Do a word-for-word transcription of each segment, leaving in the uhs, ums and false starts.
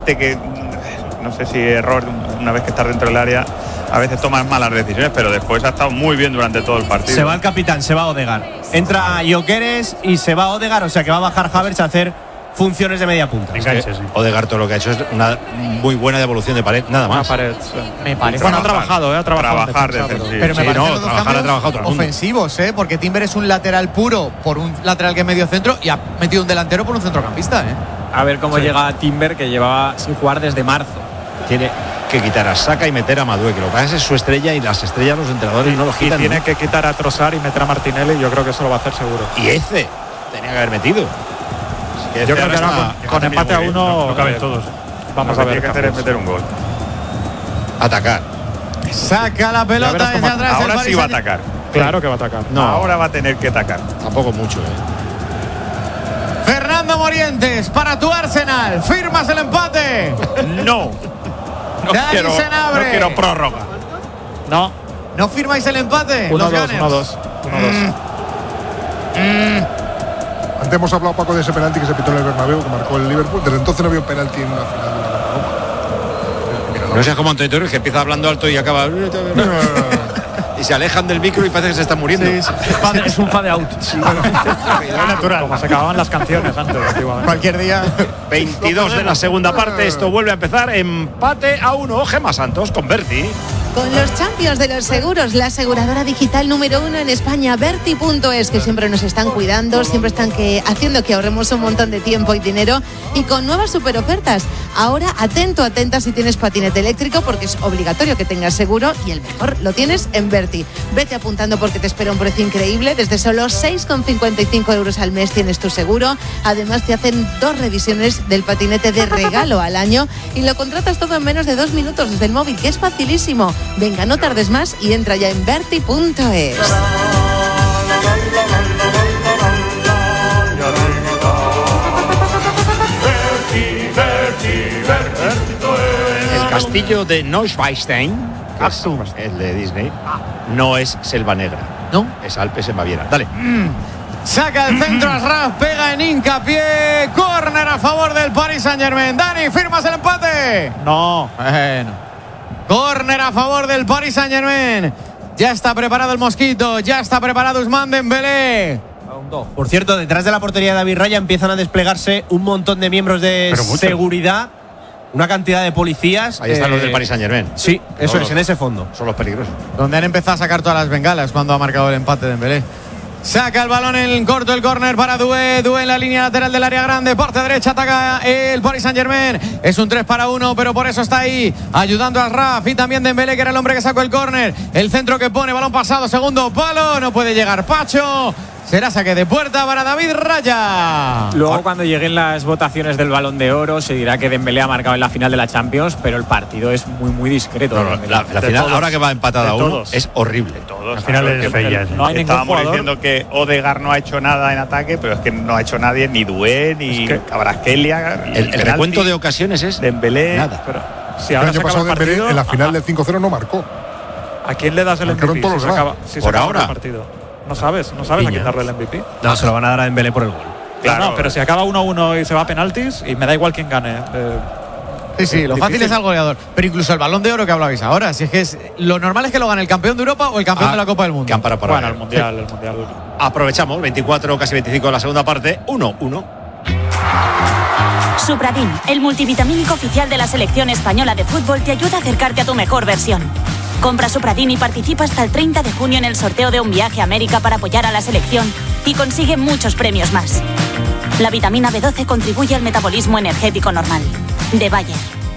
evidente que, no sé si error, una vez que estás dentro del área, a veces tomas malas decisiones, pero después ha estado muy bien durante todo el partido. Se va el capitán, se va Odegaard. Entra Gyökeres y se va Odegaard, o sea que va a bajar Havertz a hacer funciones de media punta. Es que Odegaard todo lo que ha hecho es una muy buena devolución de pared, nada más. Pared, sí. Me parece. Bueno, ha trabajado, ¿eh? Ha trabajado. Trabajar defensivo. Pero me Sí, parece no, los dos trabajar ha trabajado todo el mundo. ofensivos, ¿eh? Porque Timber es un lateral puro por un lateral que es medio centro y ha metido un delantero por un centrocampista, ¿eh? A ver cómo Sí. llega Timber, que llevaba sin jugar desde marzo. Tiene que quitar a Saka y meter a Madueke. Lo que pasa es su estrella y las estrellas los entrenadores no los Y quitan. tiene ¿no? que quitar a Trossard y meter a Martinelli. Yo creo que eso lo va a hacer seguro. Y ese tenía que haber metido. Es que Yo ese creo que ahora ahora está- con, con empate a muy bien, uno no- no caben eh, todos. Vamos Lo a que ver tiene que hacer es meter un gol. atacar. Saca la Ya pelota verás desde cómo- atrás. el Ahora Paris sí va a Saint- atacar. Claro que va a atacar. No. Ahora va a tener que atacar. Tampoco mucho, ¿eh? Fernando Morientes para tu Arsenal. Firmas el empate. No. No Dani quiero, Senabre. no quiero prórroga. No, ¿No firmáis el empate? uno Los dos, Gunners. uno dos, uno dos. Antes hemos hablado, Paco, de ese penalti que se pitó en el Bernabéu, que marcó el Liverpool. Desde entonces no había un penalti en una final de la Copa. No seas como Antonio Torres, que empieza hablando alto y acaba. Y se alejan del micro y parece que se están muriendo. Es un fade out. Natural. Como se acababan las canciones antes, antiguamente. Cualquier día. veintidós de la segunda parte, esto vuelve a empezar. Empate a uno. Gemma Santos con Berti. Con los Champions de los seguros, la aseguradora digital número uno en España, Berti punto es, que siempre nos están cuidando, siempre están que, haciendo que ahorremos un montón de tiempo y dinero, y con nuevas super ofertas. Ahora, atento, atenta si tienes patinete eléctrico, porque es obligatorio que tengas seguro, y el mejor lo tienes en Berti. Vete apuntando porque te espera un precio increíble. Desde solo seis con cincuenta y cinco euros al mes tienes tu seguro. Además, te hacen dos revisiones del patinete de regalo al año y lo contratas todo en menos de dos minutos desde el móvil, que es facilísimo. Venga, no tardes más y entra ya en Berti punto es. El castillo de Neuschwanstein, que es el de Disney, no es Selva Negra. ¿No? Es Alpes en Baviera. Dale. Saca el centro Asraf, pega en hincapié. Córner a favor del Paris Saint-Germain. Dani, ¿firmas el empate? No. Bueno. Córner a favor del Paris Saint-Germain. Ya está preparado el Mosquito, ya está preparado Ousmane Dembélé. Por cierto, detrás de la portería de David Raya empiezan a desplegarse un montón de miembros de Pero mucho. seguridad, una cantidad de policías. Ahí están eh, los del Paris Saint-Germain. Sí, eso Todos es, en ese fondo. Son los peligrosos. Donde han empezado a sacar todas las bengalas cuando ha marcado el empate de Dembélé. Saca el balón en corto, el córner para Doué. Doué en la línea lateral del área grande. Parte derecha ataca el Paris Saint-Germain. Es un tres para uno, pero por eso está ahí, ayudando a Asraf y también Dembélé, que era el hombre que sacó el córner. El centro que pone, balón pasado, segundo palo. No puede llegar Pacho. Será saque de puerta para David Raya. Luego, cuando lleguen las votaciones del Balón de Oro, se dirá que Dembélé ha marcado en la final de la Champions, pero el partido es muy, muy discreto. No, no, la, la final, todos. ahora que va empatada a De uno, todos. es horrible. Todos. Al final Claro, es que- fea, el- sí. No hay ningún Estábamos jugador. diciendo que Odegaard no ha hecho nada en ataque, pero es que no ha hecho nadie, ni Doué, ni Es que- Kvaratskhelia. El, el recuento de ocasiones es Dembélé. nada. Pero si El ahora año se acaba pasado el Dembélé partido, en la final ¿a, del cinco cero no marcó. ¿a quién le das el Marcaron M V P todos si los se demás. acaba, si se Por acaba ahora. el partido? No sabes, no sabes a quién darle el M V P. No, se lo van a dar a Dembélé por el gol. Claro. No, pero si acaba uno uno y se va a penaltis, y me da igual quién gane. eh, Sí, sí, lo fácil difícil. es al goleador. Pero incluso el Balón de Oro que hablabais ahora, si es que es, lo normal es que lo gane el campeón de Europa o el campeón Ah, de la Copa del Mundo. Que han parado para bueno, ver. el mundial, el mundial. Aprovechamos, veinticuatro, casi veinticinco de la segunda parte, uno uno. Supradin, el multivitamínico oficial de la selección española de fútbol, te ayuda a acercarte a tu mejor versión. Compra Supradin y participa hasta el treinta de junio en el sorteo de un viaje a América para apoyar a la selección y consigue muchos premios más. La vitamina B doce contribuye al metabolismo energético normal. De Bayer.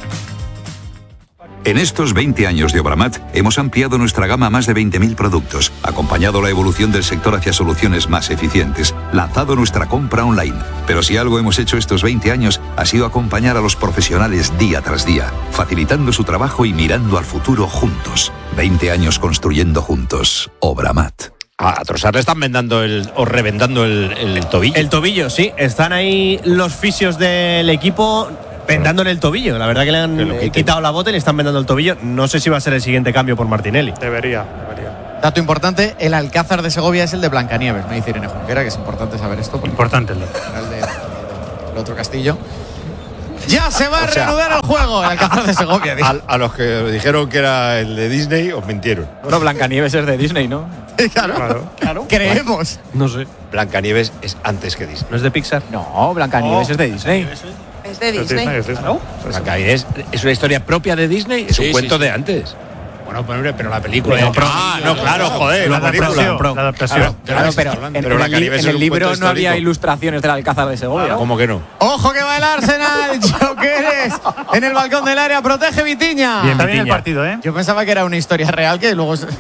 En estos veinte años de Obramat hemos ampliado nuestra gama a más de veinte mil productos, acompañado la evolución del sector hacia soluciones más eficientes, lanzado nuestra compra online. Pero si algo hemos hecho estos veinte años ha sido acompañar a los profesionales día tras día, facilitando su trabajo y mirando al futuro juntos. veinte años construyendo juntos. Obramat. A Trossard le están vendando el, o revendando el, el tobillo. El tobillo, sí. Están ahí los fisios del equipo vendándole el tobillo. La verdad que le han Que lo eh, quiten. quitado la bota y le están vendando el tobillo. No sé si va a ser el siguiente cambio por Martinelli. Debería, debería. Dato importante, el Alcázar de Segovia es el de Blancanieves, me dice Irene Junquera, que es importante saber esto. Porque Importante el dato. al final de- del otro castillo. Ya se va a O sea, reanudar el juego. El Alcázar de Segovia. A, a los que dijeron que era el de Disney, os mintieron. Bueno, Blancanieves es de Disney, ¿no? Claro, claro, claro. Creemos. No sé. Blancanieves es antes que Disney. ¿No es de Pixar? No, Blancanieves Oh. es de Disney. Es de Disney. Es Disney. ¿No? Blancanieves es una historia propia de Disney, es Sí, un cuento sí, sí. de antes. Bueno, pero, pero la película. Pero, pero- Ah, no, claro, joder, La la película. adaptación. La adaptación. Claro, Claro, pero en, Pero en el, li- Blancanieves en es el un libro cuento no había histórico. ilustraciones del Alcázar de Segovia. ¿Cómo que no? Ojo que va el Arsenal. Jokeres en el balcón del área. Protege Vitiña. Bien, está bien el Vitiña. partido, ¿eh? Yo pensaba que era una historia real que luego. se-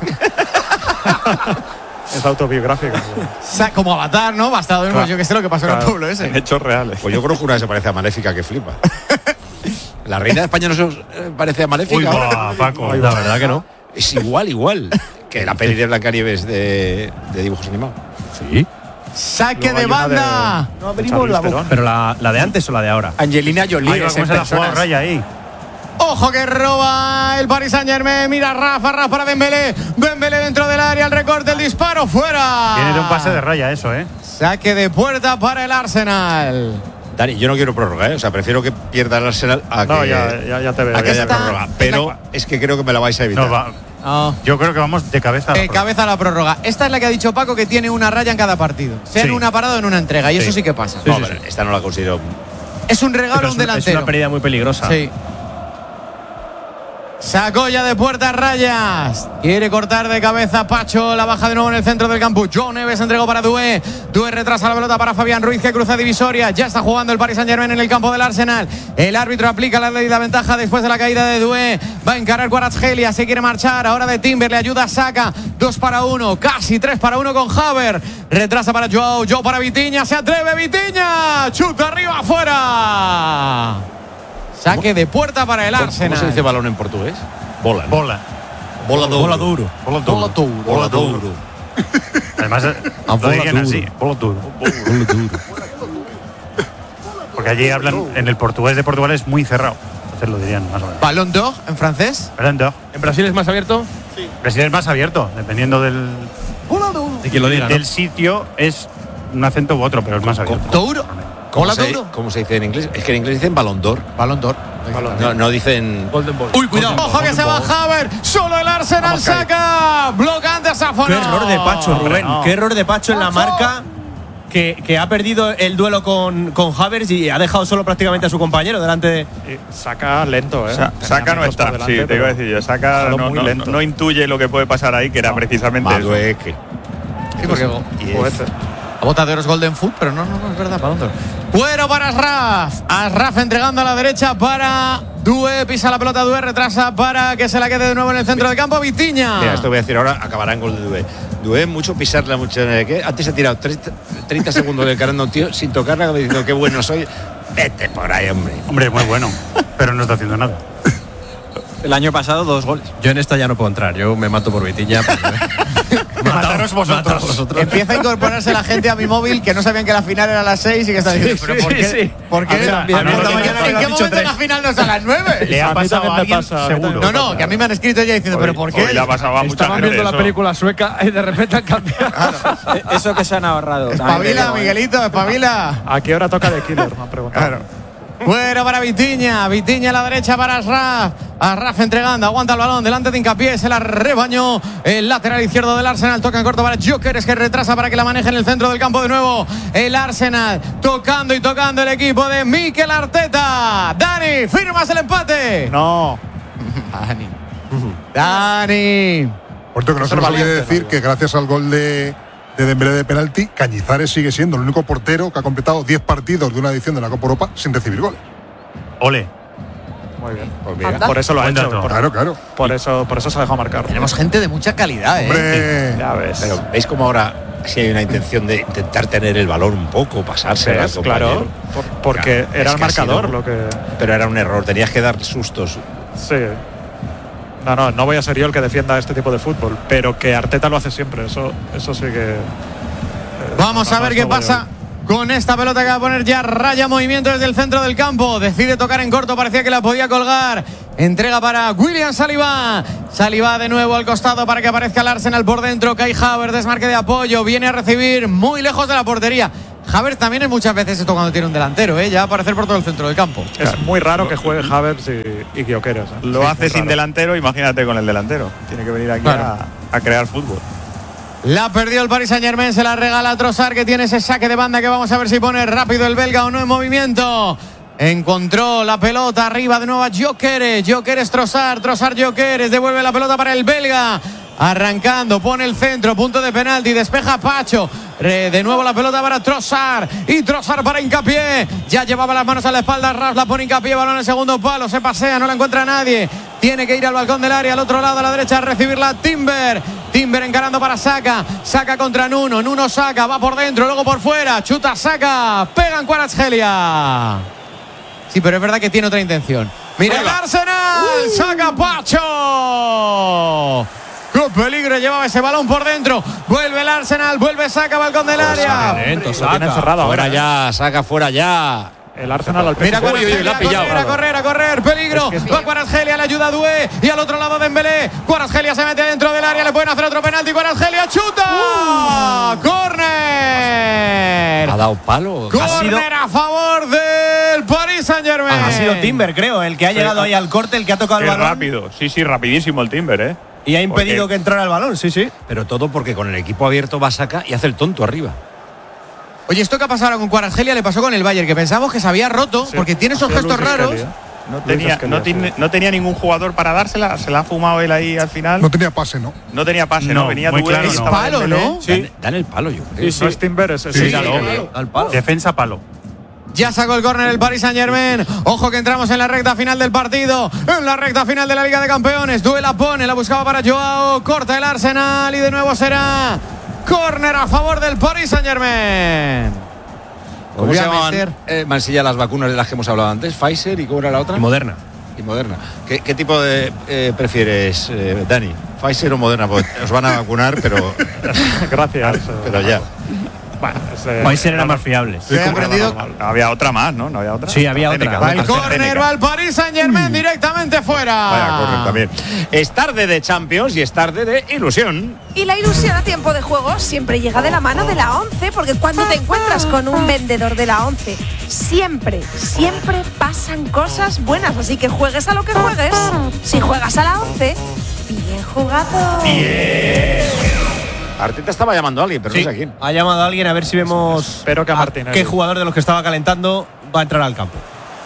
Es autobiográfico. Sa- Como Avatar, ¿no? Basado en Claro. yo que sé lo que pasó en Claro. el pueblo ese. Hechos reales. Pues yo conozco una que se parece a Maléfica que flipa. La reina de España no se os, eh, parece a Maléfica. Uy, va, Paco. La verdad que no. Es igual, igual. Que la peli de Blancanieves de, de dibujos animados. Sí. Saque Luego de hay una banda. No abrimos la boca. Pero la, la de antes o la de ahora. Angelina Jolie Ahí va, es cómo en se la ha jugado personas. Raya ahí. Ojo que roba el Paris Saint Germain. Mira Rafa, Rafa para Dembélé. Dembélé dentro del área. El recorte, el disparo fuera. Viene de un pase de Raya eso, ¿eh? Saque de puerta para el Arsenal. Dani, yo no quiero prórroga, ¿eh? O sea, prefiero que pierda el Arsenal a que, No, ya, ya, ya te veo. a que ya haya te veo. prórroga. Pero es que creo que me la vais a evitar. No, va. Oh. Yo creo que vamos de cabeza a la Eh, prórroga. cabeza a la prórroga. Esta es la que ha dicho Paco que tiene una raya en cada partido. Sea en Sí. una parada o en una entrega. Y Sí. eso sí que pasa. No, pero esta no la considero. Es un regalo Pero a es, un una, es delantero. una pérdida muy peligrosa. Sí. Sacó ya de puertas Rayas. Quiere cortar de cabeza Pacho. La baja de nuevo en el centro del campo. John Neves entregó para Doué. Doué retrasa la pelota para Fabián Ruiz que cruza divisoria. Ya está jugando el Paris Saint Germain en el campo del Arsenal. El árbitro aplica la ley de la ventaja después de la caída de Doué. Va a encarar Kvaratskhelia. Se quiere marchar. Ahora de Timber. Le ayuda Saka. Dos para uno. Casi tres para uno con Haver. Retrasa para Joao. Joao para Vitiña. Se atreve Vitiña. Chuta arriba afuera. Saque de puerta para el ¿Cómo, Arsenal. ¿Cómo se dice balón en portugués? Bola. ¿no? Bola. Bola duro. Bola duro. Bola duro. Bola duro. Bola duro. Además, eh, A lo bola dirían duro. así. Bola duro. Porque allí hablan, en el portugués de Portugal es muy cerrado. Entonces lo dirían más o menos. Balón d'Or en francés. Brando. ¿En Brasil es más abierto? Brasil es más abierto, dependiendo del, De quien lo diga, ¿no? del sitio, es un acento u otro, pero es más abierto. Douro. ¿Cómo Bola se, duro. ¿Cómo se dice en inglés? Es que en inglés dicen balón d'or. Balón d'Or. No, no dicen. Golden Ball. Uy, cuidado. Ojo que se va Haver. Solo el Arsenal saca. Bloqueante a Safo. Qué error de Pacho, Hombre, Rubén. no. Qué error de Pacho en la marca. Que, que ha perdido el duelo con, con Havertz y ha dejado solo prácticamente a su compañero delante de. Saca lento, ¿eh? Sa- Saca no está, sí, te iba a decir yo. Saca no, muy no- lento. no intuye lo que puede pasar ahí, que era precisamente eso. Madueque. Sí, porque a bota de Oros Golden Foot, pero no, no, no es verdad. Balón d'Or. Cuero para Asraf. Asraf entregando a la derecha para Doué. Pisa la pelota Doué. Retrasa para que se la quede de nuevo en el centro del campo. Vitiña. Mira, esto voy a decir ahora, acabará en gol de Doué. Doué, mucho pisarla, mucho. ¿Qué? Antes ha tirado treinta, treinta segundos del carando a un tío sin tocarla, como diciendo qué bueno soy. Vete por ahí, hombre. Hombre, muy bueno, pero no está haciendo nada. El año pasado, dos goles. Yo en esta ya no puedo entrar. Yo me mato por Vitiña. Mataros vosotros. Empieza a incorporarse la gente a mi móvil que no sabían que la final era a las seis y que está diciendo, pero ¿por qué? sí. ¿Por qué? A mí- a mí ¿Por lo qué que me ¿En pasa- qué has dicho momento tres. la final no es a las nueve? Le ha A mí pasado también a me alguien pasa, a mí seguro. también No, no, que a mí me han escrito ya diciendo, pero ¿por qué? Hoy le ha pasado a mucha Estaban gente viendo la eso. película sueca y de repente han cambiado. Eh, Eso que se han ahorrado. también te Espabila, digo, ¿eh? Miguelito, espabila. ¿A qué hora toca de Killer? Me han preguntado. Fuera para Vitiña, Vitiña a la derecha para Asraf. Asraf entregando, aguanta el balón delante de Hincapié, se la rebañó el lateral izquierdo del Arsenal. Toca en corto para Jokeres que retrasa para que la maneje en el centro del campo de nuevo. El Arsenal tocando y tocando el equipo de Mikel Arteta. Dani, ¿firmas el empate? No. Dani. Dani. Por cierto, que no se nos olvide decir que gracias al gol de, de Dembélé de penalti, Cañizares sigue siendo el único portero que ha completado diez partidos de una edición de la Copa Europa sin recibir gol. Ole. Muy bien. Pues mira, Por eso lo ha Buen hecho. dato. Por, Claro, claro. por eso, por eso se ha dejado marcar. Tenemos gente de mucha calidad, ¿eh? Hombre, Ya ves. pero ¿veis cómo ahora sí hay una intención de intentar tener el balón un poco, pasársela al ¿Ves? Claro. compañero? por- porque Claro, era es el que ha sido- marcador lo que. Pero era un error, tenías que dar sustos. Sí. No, no, no voy a ser yo el que defienda este tipo de fútbol, pero que Arteta lo hace siempre. Eso, eso sí que. eh, Vamos no, a no, ver no qué voy a pasa con esta pelota que va a poner ya Raya movimiento desde el centro del campo. Decide tocar en corto, parecía que la podía colgar. Entrega para William Saliba. Saliba de nuevo al costado para que aparezca el Arsenal por dentro. Kai Havertz, desmarque de apoyo. Viene a recibir muy lejos de la portería. Havertz también es muchas veces esto cuando tiene un delantero, ¿eh? Ya va a aparecer por todo el centro del campo. Es claro. muy raro que juegue Havertz y, y Gyökeres. ¿eh? Lo sí, hace sin delantero, imagínate con el delantero. Tiene que venir aquí claro. a, a crear fútbol. La perdió el Paris Saint-Germain, se la regala a Trossard, que tiene ese saque de banda que vamos a ver si pone rápido el belga o no en movimiento. Encontró la pelota arriba de nuevo a Gyökeres, Gyökeres Trossard, Trossard Gyökeres, devuelve la pelota para el belga. Arrancando, pone el centro, punto de penalti, despeja Pacho. De nuevo la pelota para Trossard. Y Trossard para Hincapié. Ya llevaba las manos a la espalda, Ras la pone Hincapié, balón en el segundo palo, se pasea, no la encuentra nadie. Tiene que ir al balcón del área, al otro lado a la derecha a recibirla Timber. Timber encarando para Saka. Saka contra Nuno, Nuno Saka, va por dentro, luego por fuera. Chuta Saka, pega en Kvaratskhelia. Sí, pero es verdad que tiene otra intención. Mira el Arsenal, uh. Saka Pacho. ¡Qué peligro! Llevaba ese balón por dentro. Vuelve el Arsenal, vuelve Saka, balcón del área. Lento, Saka. Cerrado fuera ahora, ya, Saka fuera ya. El Arsenal al Mira, Kvaratskhelia, a correr, a correr, a correr, peligro. Es que va Kvaratskhelia, le ayuda a Doué. Y al otro lado Dembélé. Kvaratskhelia se mete dentro del área, le pueden hacer otro penalti. Kvaratskhelia chuta. Uh. ¡Córner! ¿Ha dado palo? ¡Córner a favor del Paris Saint-Germain! Ha sido Timber, creo, el que ha llegado sí. ahí al corte, el que ha tocado Qué el balón. rápido, sí, sí, rapidísimo el Timber, ¿eh? Y ha impedido porque... que entrara el balón, sí, sí. Pero todo porque con el equipo abierto va Saka y hace el tonto arriba. Oye, esto que ha pasado ahora con Kvaratskhelia le pasó con el Bayern, que pensamos que se había roto, sí, porque tiene esos gestos raros. No tenía, no, tiene, no tenía ningún jugador para dársela, se la ha fumado él ahí al final. No tenía pase, ¿no? No tenía pase, no, no venía muy Doué, claro, es no. palo, ¿no? Sí. Dan, dan el palo, yo creo. Sí, sí. No es Timber, es sí, sí, sí, al palo. Defensa palo. Ya sacó el córner el Paris Saint-Germain. Ojo que entramos en la recta final del partido. En la recta final de la Liga de Campeones. Doué la pone, la buscaba para Joao. Corta el Arsenal y de nuevo será córner a favor del Paris Saint-Germain. ¿Cómo se llaman, eh, Mansilla, las vacunas de las que hemos hablado antes? ¿Pfizer y cómo era la otra? Y Moderna. Y Moderna. ¿Qué, qué tipo de eh, prefieres, eh, Dani? ¿Pfizer o Moderna? Pues os van a vacunar, pero... Gracias. Pero ya. Bueno, ese, Pfizer era más fiable. Sí, he aprendido. No había otra más, ¿no? No había otra. Sí, había otra. Va el córner, va el Paris Saint-Germain mm. directamente fuera. Vaya córner también. Es tarde de Champions y es tarde de ilusión. Y la ilusión a tiempo de juego siempre llega de la mano de la ONCE, porque cuando te encuentras con un vendedor de la ONCE, siempre, siempre pasan cosas buenas. Así que juegues a lo que juegues. Si juegas a la ONCE, bien jugado. Bien. Arteta estaba llamando a alguien, pero sí, no sé a quién. Ha llamado a alguien a ver si vemos. Espero que a Martínez. ¿Qué jugador de los que estaba calentando va a entrar al campo?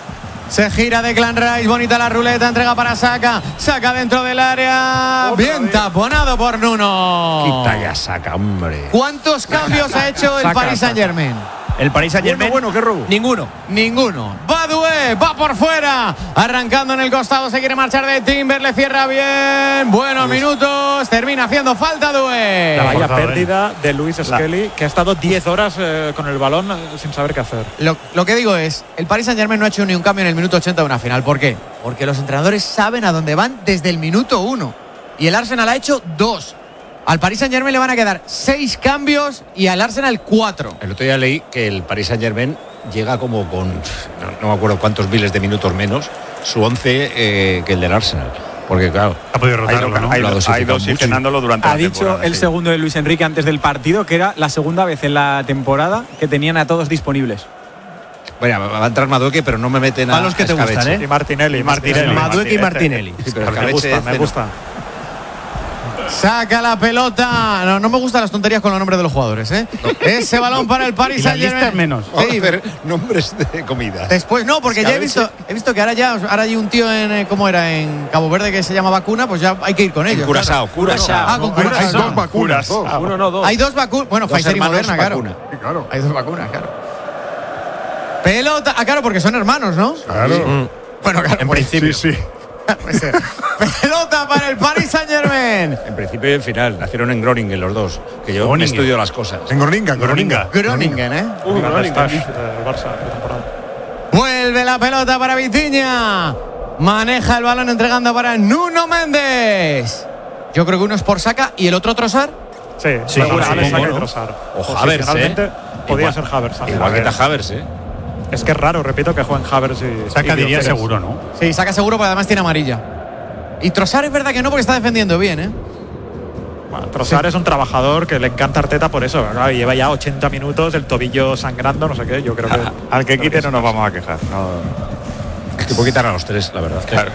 Se gira Declan Rice, bonita la ruleta, entrega para Saka. Saka dentro del área. Otra bien vez. Taponado por Nuno. Quita ya Saka, hombre. ¿Cuántos cambios ha hecho el Saka, Paris Saint-Germain? El Paris Saint-Germain. Bueno, bueno, qué robo. Ninguno. Ninguno. Va Doué, va por fuera. Arrancando en el costado, se quiere marchar de Timber, le cierra bien. Buenos Luis. minutos. Termina haciendo falta Doué. La vaya pérdida de Luis Skelly, que ha estado diez horas eh, con el balón eh, sin saber qué hacer. Lo, lo que digo es, el Paris Saint-Germain no ha hecho ni un cambio en el minuto ochenta de una final. ¿Por qué? Porque los entrenadores saben a dónde van desde el minuto uno. Y el Arsenal ha hecho dos. Al Paris Saint-Germain le van a quedar seis cambios y al Arsenal cuatro. El otro día leí que el Paris Saint-Germain llega como con, no, no me acuerdo cuántos miles de minutos menos, su once eh, que el del Arsenal. Porque claro, ha podido rotarlo, ¿no? Ha ido, ha ido oxigenándolo durante ha la temporada. Ha dicho el sí. segundo de Luis Enrique antes del partido que era la segunda vez en la temporada que tenían a todos disponibles. Bueno, va a entrar Madueque, pero no me meten a, a los que te Escabeche. gustan, ¿eh? Y Martinelli. Y Martinelli. Madueque y Martinelli. Sí, pero me gusta, me gusta. Saca la pelota. No, no me gustan las tonterías con los nombres de los jugadores, ¿eh? Ese balón para el Paris Saint-Germain. menos. Sí, ver nombres de comida. Después no, porque ya he visto, he visto que ahora ya ahora hay un tío en ¿cómo era? En Cabo Verde que se llama Vacuna, pues ya hay que ir con ellos. Curazao, Curazao. Ah, con Curazao. Hay dos vacunas. Ah, uno, no, dos. Hay dos vacunas. Bueno, Pfizer y Moderna, claro. Sí, claro. Hay dos vacunas, claro. Pelota, ah, claro, porque son hermanos, ¿no? Claro. Sí. Bueno, claro, en pues, principio. Sí, sí. Pelota para el Paris Saint-Germain. En principio y en final. Nacieron en Groningen los dos. Que yo me estudio las cosas. En Groningen, Groningen. Groningen, ¿eh? Uh, Groningen. El Barça de temporada. Vuelve la pelota para Vitinha. Maneja el balón entregando para Nuno Méndez. Yo creo que uno es por Saka y el otro Trossard. Sí, sí, seguramente sí, Saka ¿no? y Trossard. O Havertz, ¿eh? Podía igual, ser Havertz. Igual que está Havertz, ¿eh? Es que es raro, repito, que jueguen Havertz y Saka y diría Gyökeres. seguro, ¿no? Sí, Saka seguro porque además tiene amarilla. Y Trossard es verdad que no porque está defendiendo bien, ¿eh? Bueno, Trossard sí. es un trabajador que le encanta a Arteta por eso, claro, lleva ya ochenta minutos, el tobillo sangrando, no sé qué, yo creo que... Al que quite no nos vamos a quejar. No. Es que puedo quitar a los tres, la verdad. Claro.